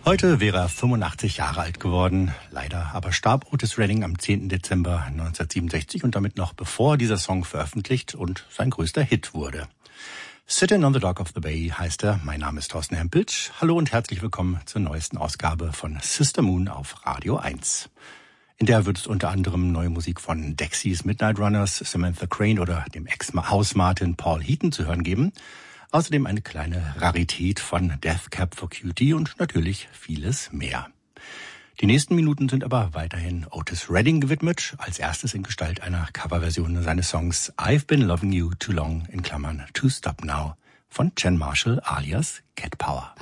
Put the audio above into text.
Heute wäre er 85 Jahre alt geworden. Leider aber starb Otis Redding am 10. Dezember 1967 und damit noch bevor dieser Song veröffentlicht und sein größter Hit wurde. Sitting on the Dock of the Bay heißt er. Mein Name ist Thorsten Hempelt. Hallo und herzlich willkommen zur neuesten Ausgabe von Sister Moon auf Radio 1. In der wird es unter anderem neue Musik von Dexys Midnight Runners, Samantha Crane oder dem Ex-Haus-Martin Paul Heaton zu hören geben. Außerdem eine kleine Rarität von Death Cab for Cutie und natürlich vieles mehr. Die nächsten Minuten sind aber weiterhin Otis Redding gewidmet, als erstes in Gestalt einer Coverversion seines Songs I've Been Loving You Too Long (To Stop Now) von Jen Marshall alias Cat Power.